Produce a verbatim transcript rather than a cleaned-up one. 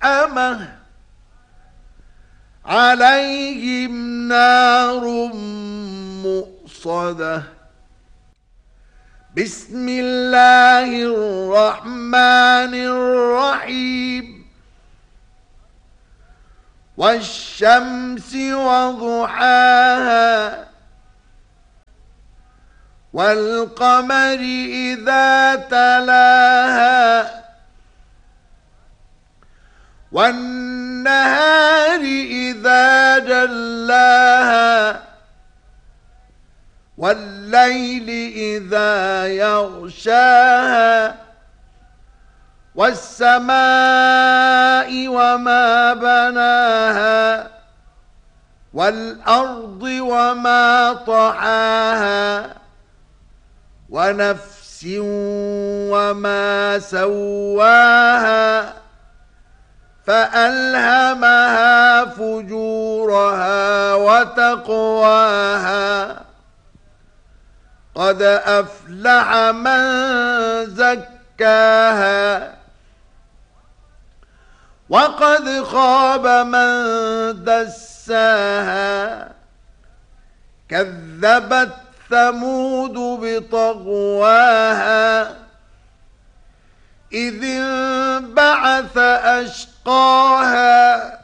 ملحمة عليهم نار مؤصدة. بسم الله الرحمن الرحيم. والشمس وضحاها والقمر إذا تلاها والنهار إذا جلاها والليل إذا يغشاها والسماء وما بناها والأرض وما طحاها ونفس وما سواها فألهمها فجورها وتقواها. قد أفلح من زكاها وقد خاب من دساها. كذبت ثمود بطغواها إذ انبعث أشقاها